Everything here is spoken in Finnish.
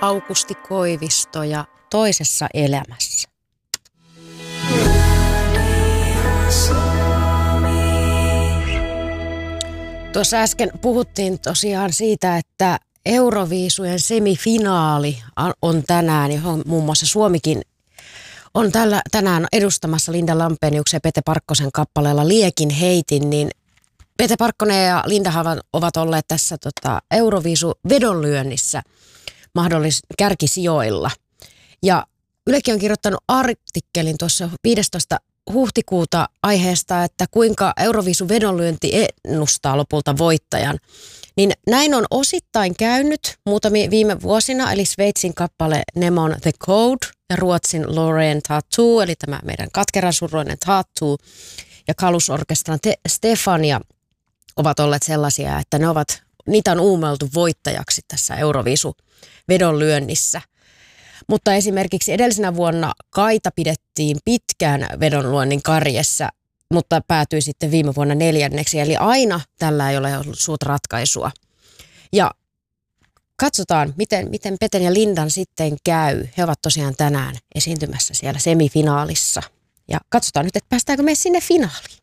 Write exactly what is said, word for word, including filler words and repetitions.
Aukusti Koivisto ja Toisessa elämässä. Tuossa äsken puhuttiin tosiaan siitä, että Euroviisujen semifinaali on tänään, johon muun muassa Suomikin on tällä, tänään edustamassa Linda Lampeniuksen ja Pete Parkkosen kappaleella Liekin heitin, niin Pete Parkkonen ja Linda ovat olleet tässä tota, Euroviisu-vedonlyönnissä mahdollis kärkisijoilla. Ja Ylekin on kirjoittanut artikkelin tuossa viidestoista huhtikuuta aiheesta, että kuinka Euroviisu-vedonlyönti ennustaa lopulta voittajan. Niin näin on osittain käynyt muutamia viime vuosina, eli Sveitsin kappale Nemon The Code ja Ruotsin Loreen Tattoo, eli tämä meidän katkeran suruinen Tattoo ja Kalusorkestran Stefania ovat olleet sellaisia, että ne ovat, niitä on uumeltu voittajaksi tässä Euroviisu-vedonlyönnissä. Mutta esimerkiksi edellisenä vuonna Kaita pidettiin pitkään vedonlyönnin karjessa, mutta päätyi sitten viime vuonna neljänneksi. Eli aina tällä ei ole ollut suurta ratkaisua. Ja katsotaan, miten, miten Peten ja Lindan sitten käy. He ovat tosiaan tänään esiintymässä siellä semifinaalissa. Ja katsotaan nyt, että päästäänkö me sinne finaaliin.